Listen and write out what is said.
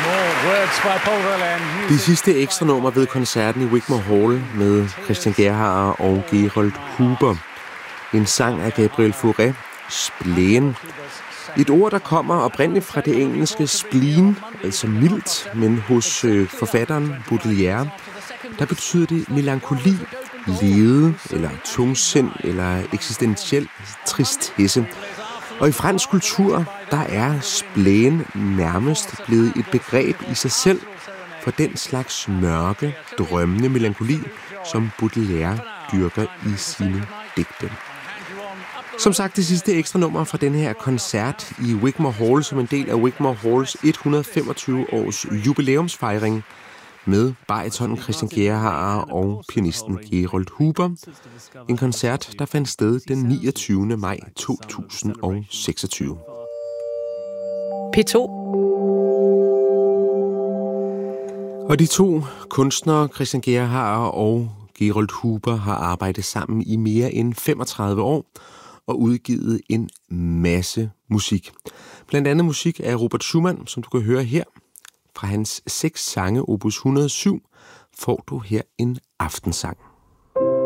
Det sidste ekstra nummer ved koncerten i Wigmore Hall med Christian Gerhaher og Gerold Huber. En sang af Gabriel Fauré, Spleen. Et ord, der kommer oprindeligt fra det engelske spleen, altså mildt, men hos forfatteren Baudelaire, der betyder det melankoli, lede eller tungsind eller eksistentiel tristesse. Og i fransk kultur, der er spleen nærmest blevet et begreb i sig selv for den slags mørke, drømmende melankoli, som Baudelaire dyrker i sine digte. Som sagt, det sidste ekstra nummer fra den her koncert i Wigmore Hall som en del af Wigmore Halls 125-års jubilæumsfejring med baritonen Christian Gerhaher og pianisten Gerold Huber. En koncert, der fandt sted den 29. maj 2026. P2. Og de to kunstnere, Christian Gerhaher og Gerold Huber, har arbejdet sammen i mere end 35 år og udgivet en masse musik. Blandt andet musik af Robert Schumann, som du kan høre her. Fra hans 6 sange, opus 107, får du her en aftensang.